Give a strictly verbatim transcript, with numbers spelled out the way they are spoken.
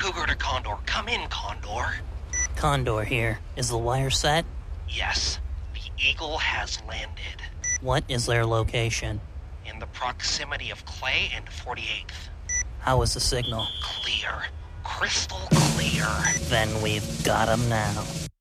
Cougar to Condor. Come in, Condor. Condor here. Is the wire set? Yes, the Eagle has landed. What is their location? In the proximity of Clay and forty-eighth. How is the signal? Clear. Crystal clear. Then we've got 'em now.